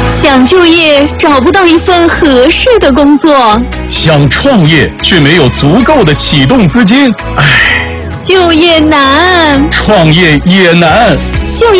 想就业找不到一份合适的工作， 想创业却没有足够的启动资金，唉， 就业难， 创业也难。 就业